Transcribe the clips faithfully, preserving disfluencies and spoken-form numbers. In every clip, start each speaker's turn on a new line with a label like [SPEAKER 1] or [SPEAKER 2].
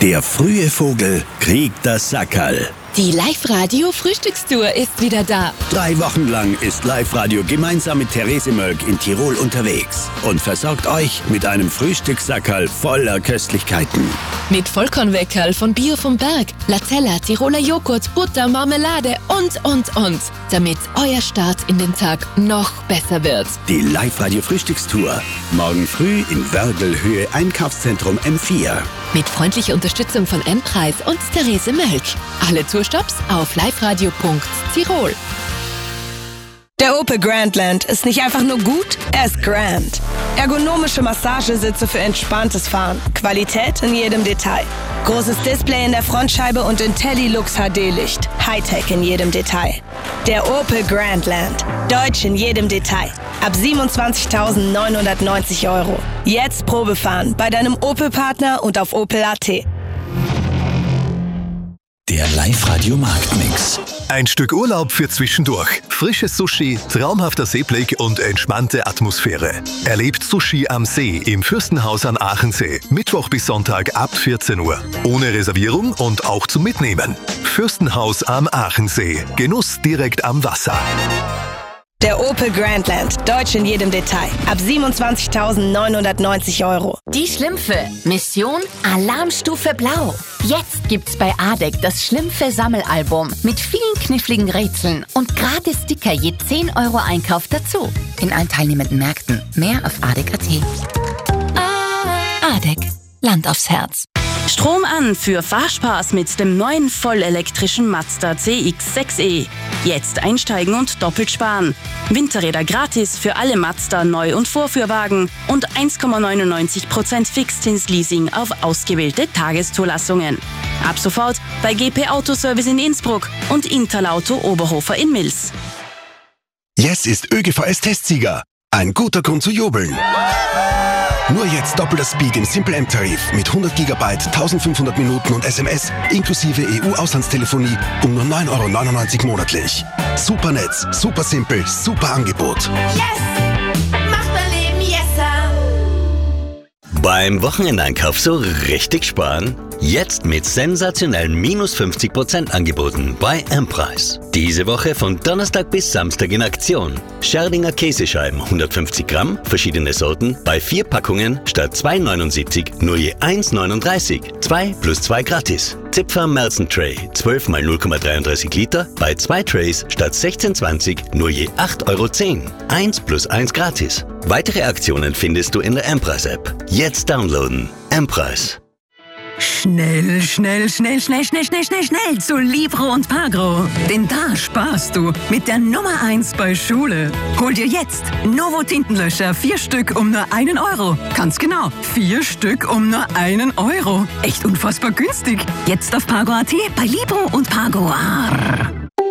[SPEAKER 1] Der frühe Vogel kriegt das Sackerl.
[SPEAKER 2] Die Live-Radio-Frühstückstour ist wieder da.
[SPEAKER 1] Drei Wochen lang ist Live-Radio gemeinsam mit Therese Mölk in Tirol unterwegs und versorgt euch mit einem Frühstückssackerl voller Köstlichkeiten.
[SPEAKER 2] Mit Vollkornweckerl von Bio vom Berg, Latella, Tiroler Joghurt, Butter, Marmelade und, und, und. Damit euer Start in den Tag noch besser wird.
[SPEAKER 1] Die Live-Radio-Frühstückstour. Morgen früh im Wörglhöhe Einkaufszentrum M vier.
[SPEAKER 2] Mit freundlicher Unterstützung von M-Preis und Therese Mölk. Alle Tourstops auf liveradio punkt tirol.
[SPEAKER 3] Der Opel Grandland ist nicht einfach nur gut, er ist grand. Ergonomische Massagesitze für entspanntes Fahren. Qualität in jedem Detail. Großes Display in der Frontscheibe und IntelliLux H D-Licht. Hightech in jedem Detail. Der Opel Grandland. Deutsch in jedem Detail. Ab siebenundzwanzigtausendneunhundertneunzig Euro. Jetzt Probefahren bei deinem Opel-Partner und auf opel punkt a t.
[SPEAKER 1] Der Live-Radio-Marktmix.
[SPEAKER 4] Ein Stück Urlaub für zwischendurch. Frisches Sushi, traumhafter Seeblick und entspannte Atmosphäre. Erlebt Sushi am See im Fürstenhaus am Aachensee. Mittwoch bis Sonntag ab vierzehn Uhr. Ohne Reservierung und auch zum Mitnehmen. Fürstenhaus am Aachensee. Genuss direkt am Wasser.
[SPEAKER 3] Der Opel Grandland. Deutsch in jedem Detail. Ab siebenundzwanzigtausendneunhundertneunzig Euro.
[SPEAKER 5] Die Schlümpfe. Mission Alarmstufe Blau. Jetzt gibt's bei Adek das Schlümpfe-Sammelalbum mit vielen kniffligen Rätseln und gratis Sticker je zehn Euro Einkauf dazu. In allen teilnehmenden Märkten. Mehr auf adek punkt a t.
[SPEAKER 2] Adek. Land aufs Herz.
[SPEAKER 6] Strom an für Fahrspaß mit dem neuen vollelektrischen Mazda C X sechs E. Jetzt einsteigen und doppelt sparen. Winterräder gratis für alle Mazda Neu- und Vorführwagen und eins Komma neunundneunzig Prozent Fixzinsleasing auf ausgewählte Tageszulassungen. Ab sofort bei G P Autoservice in Innsbruck und Interlauto Oberhofer in Mils.
[SPEAKER 1] Jetzt ist ÖGVS-Testsieger. Ein guter Grund zu jubeln. Nur jetzt doppelter Speed im Simple M-Tarif mit hundert Gigabyte, eintausendfünfhundert Minuten und S M S inklusive E U-Auslandstelefonie um nur neun Euro neunundneunzig monatlich. Super Netz, super simpel, super Angebot.
[SPEAKER 7] Yes! Macht mein Leben yesser!
[SPEAKER 8] Beim Wochenendeinkauf so richtig sparen? Jetzt mit sensationellen minus fünfzig Prozent Angeboten bei M-Preis. Diese Woche von Donnerstag bis Samstag in Aktion. Scherdinger Käsescheiben hundertfünfzig Gramm, verschiedene Sorten, bei vier Packungen statt zwei neunundsiebzig nur je eins neununddreißig. zwei plus zwei gratis. Zipfer Melzen Tray zwölf mal null Komma dreiunddreißig Liter, bei zwei Trays statt sechzehn zwanzig nur je acht Euro zehn. eins plus eins gratis. Weitere Aktionen findest du in der M-Preis-App. Jetzt downloaden. M-Preis.
[SPEAKER 9] Schnell, schnell, schnell, schnell, schnell, schnell, schnell, schnell zu Libro und Pagro. Denn da sparst du mit der Nummer eins bei Schule. Hol dir jetzt Novo Tintenlöscher, vier Stück um nur einen Euro. Ganz genau, vier Stück um nur einen Euro. Echt unfassbar günstig. Jetzt auf Pagro punkt a t bei Libro und Pagro. Arr.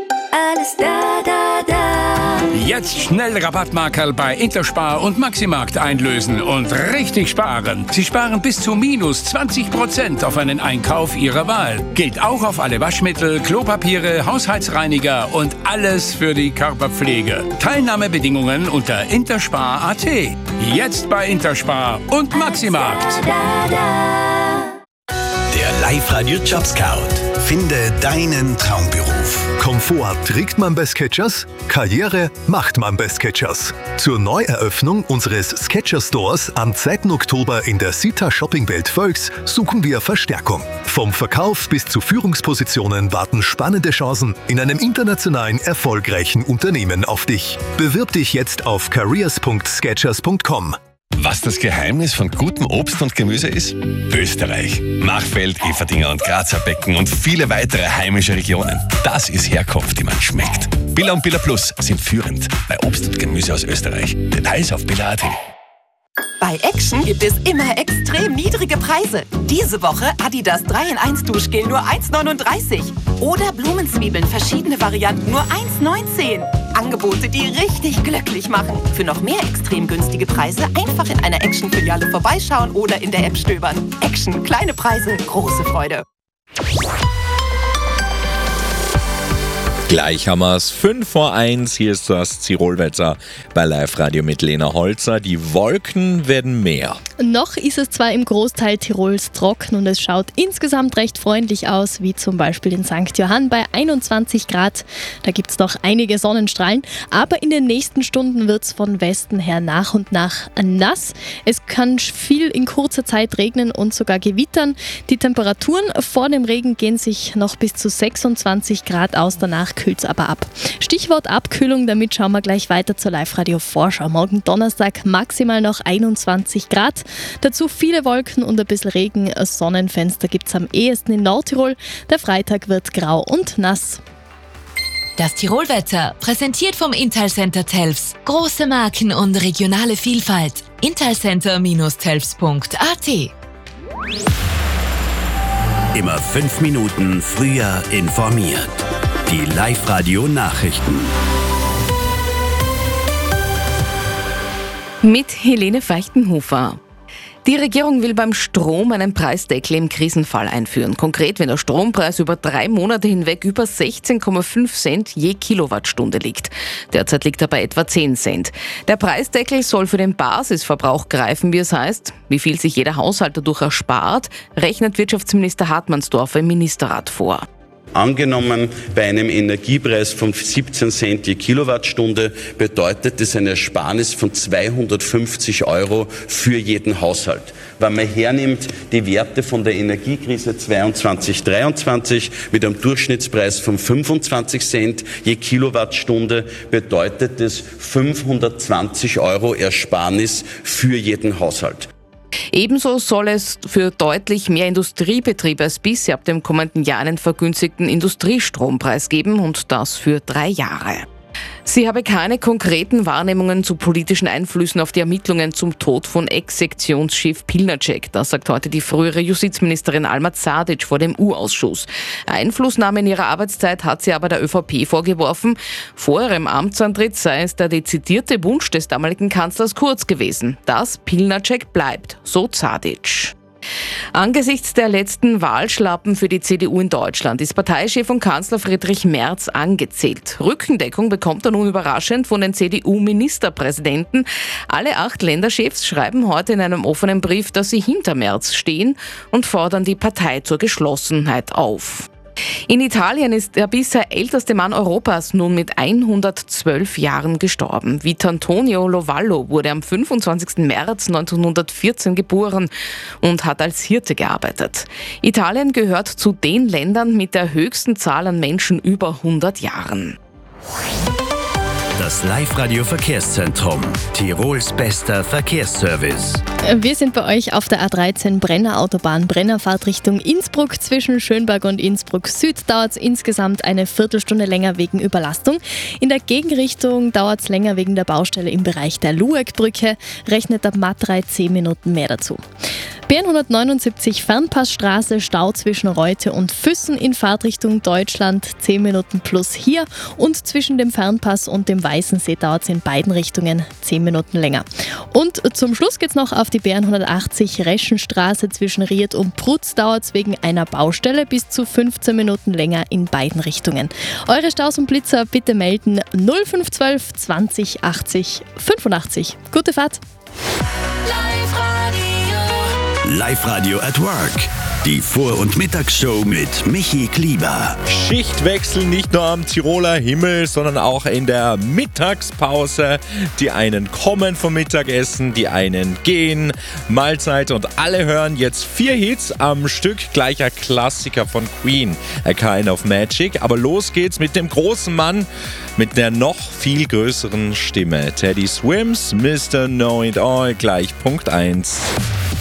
[SPEAKER 7] Alles da, da, da.
[SPEAKER 10] Jetzt schnell Rabattmarkerl bei Interspar und Maximarkt einlösen und richtig sparen. Sie sparen bis zu minus zwanzig Prozent auf einen Einkauf Ihrer Wahl. Gilt auch auf alle Waschmittel, Klopapiere, Haushaltsreiniger und alles für die Körperpflege. Teilnahmebedingungen unter interspar punkt a t. Jetzt bei Interspar und Maximarkt.
[SPEAKER 7] Da, da, da.
[SPEAKER 1] Der Live-Radio Job Scout. Finde deinen Traumberuf.
[SPEAKER 4] Komfort trägt man bei Skechers, Karriere macht man bei Skechers. Zur Neueröffnung unseres Skechers Stores am zweiten Oktober in der Sita Shoppingwelt Völks suchen wir Verstärkung. Vom Verkauf bis zu Führungspositionen warten spannende Chancen in einem internationalen erfolgreichen Unternehmen auf dich. Bewirb dich jetzt auf careers punkt skechers punkt com.
[SPEAKER 11] Was das Geheimnis von gutem Obst und Gemüse ist? Österreich. Machfeld, Everdinger und Grazer Becken und viele weitere heimische Regionen. Das ist Herkunft, die man schmeckt. Billa und Billa Plus sind führend bei Obst und Gemüse aus Österreich. Details auf billa punkt a t.
[SPEAKER 12] Bei Action gibt es immer extrem niedrige Preise. Diese Woche Adidas drei in eins Duschgel nur eins neununddreißig. Oder Blumenzwiebeln, verschiedene Varianten nur eins neunzehn. Angebote, die richtig glücklich machen. Für noch mehr extrem günstige Preise einfach in einer Action-Filiale vorbeischauen oder in der App stöbern. Action, kleine Preise, große Freude.
[SPEAKER 13] Gleich haben wir es fünf vor eins. Hier ist das Tirolwetter bei Live Radio mit Lena Holzer. Die Wolken werden mehr.
[SPEAKER 14] Noch ist es zwar im Großteil Tirols trocken und es schaut insgesamt recht freundlich aus, wie zum Beispiel in Sankt Johann bei einundzwanzig Grad. Da gibt es noch einige Sonnenstrahlen, aber in den nächsten Stunden wird es von Westen her nach und nach nass. Es kann viel in kurzer Zeit regnen und sogar gewittern. Die Temperaturen vor dem Regen gehen sich noch bis zu sechsundzwanzig Grad aus, danach kühlt es aber ab. Stichwort Abkühlung, damit schauen wir gleich weiter zur Live-Radio-Vorschau. Morgen Donnerstag maximal noch einundzwanzig Grad. Dazu viele Wolken und ein bisschen Regen. Sonnenfenster gibt es am ehesten in Nordtirol. Der Freitag wird grau und nass.
[SPEAKER 2] Das Tirolwetter, präsentiert vom Intal-Center Telfs. Große Marken und regionale Vielfalt. intalcenter Telfs punkt a t.
[SPEAKER 8] Immer fünf Minuten früher informiert. Die Live-Radio-Nachrichten.
[SPEAKER 15] Mit Helene Feichtenhofer. Die Regierung will beim Strom einen Preisdeckel im Krisenfall einführen. Konkret, wenn der Strompreis über drei Monate hinweg über sechzehn Komma fünf Cent je Kilowattstunde liegt. Derzeit liegt er bei etwa zehn Cent. Der Preisdeckel soll für den Basisverbrauch greifen, wie es heißt. Wie viel sich jeder Haushalt dadurch erspart, rechnet Wirtschaftsminister Hartmannsdorfer im Ministerrat vor.
[SPEAKER 16] Angenommen, bei einem Energiepreis von siebzehn Cent je Kilowattstunde bedeutet das eine Ersparnis von zweihundertfünfzig Euro für jeden Haushalt. Wenn man hernimmt die Werte von der Energiekrise zweiundzwanzig dreiundzwanzig mit einem Durchschnittspreis von fünfundzwanzig Cent je Kilowattstunde, bedeutet das fünfhundertzwanzig Euro Ersparnis für jeden Haushalt.
[SPEAKER 15] Ebenso soll es für deutlich mehr Industriebetriebe als bisher ab dem kommenden Jahr einen vergünstigten Industriestrompreis geben und das für drei Jahre. Sie habe keine konkreten Wahrnehmungen zu politischen Einflüssen auf die Ermittlungen zum Tod von Ex-Sektionsschiff Pilnacek. Das sagt heute die frühere Justizministerin Alma Zadic vor dem U-Ausschuss. Einflussnahme in ihrer Arbeitszeit hat sie aber der ÖVP vorgeworfen. Vor ihrem Amtsantritt sei es der dezidierte Wunsch des damaligen Kanzlers Kurz gewesen, dass Pilnacek bleibt, so Zadic. Angesichts der letzten Wahlschlappen für die C D U in Deutschland ist Parteichef und Kanzler Friedrich Merz angezählt. Rückendeckung bekommt er nun überraschend von den C D U-Ministerpräsidenten. Alle acht Länderchefs schreiben heute in einem offenen Brief, dass sie hinter Merz stehen und fordern die Partei zur Geschlossenheit auf. In Italien ist der bisher älteste Mann Europas nun mit hundertzwölf Jahren gestorben. Vitantonio Lovallo wurde am fünfundzwanzigsten März neunzehnhundertvierzehn geboren und hat als Hirte gearbeitet. Italien gehört zu den Ländern mit der höchsten Zahl an Menschen über hundert Jahren.
[SPEAKER 8] Das Live-Radio-Verkehrszentrum. Tirols bester Verkehrsservice.
[SPEAKER 14] Wir sind bei euch auf der A dreizehn Brenner Autobahn. Brennerfahrt Richtung Innsbruck. Zwischen Schönberg und Innsbruck Süd dauert es insgesamt eine Viertelstunde länger wegen Überlastung. In der Gegenrichtung dauert es länger wegen der Baustelle im Bereich der Lueckbrücke. Rechnet ab Matt drei zehn Minuten mehr dazu. B N hundertneunundsiebzig Fernpassstraße, Stau zwischen Reute und Füssen in Fahrtrichtung Deutschland, zehn Minuten plus hier. Und zwischen dem Fernpass und dem Weißensee dauert es in beiden Richtungen zehn Minuten länger. Und zum Schluss geht es noch auf die B N hundertachtzig Reschenstraße zwischen Ried und Prutz, dauert es wegen einer Baustelle bis zu fünfzehn Minuten länger in beiden Richtungen. Eure Staus und Blitzer bitte melden null fünf eins zwei zwanzig achtzig fünfundachtzig. Gute Fahrt!
[SPEAKER 8] Live-Radio at Work. Die Vor- und Mittagsshow mit Michi Klieber.
[SPEAKER 13] Schichtwechsel nicht nur am Tiroler Himmel, sondern auch in der Mittagspause. Die einen kommen vom Mittagessen, die einen gehen. Mahlzeit und alle hören jetzt vier Hits am Stück. Gleicher Klassiker von Queen, A Kind of Magic. Aber los geht's mit dem großen Mann mit der noch viel größeren Stimme. Teddy Swims, Mister Know It All, gleich Punkt eins.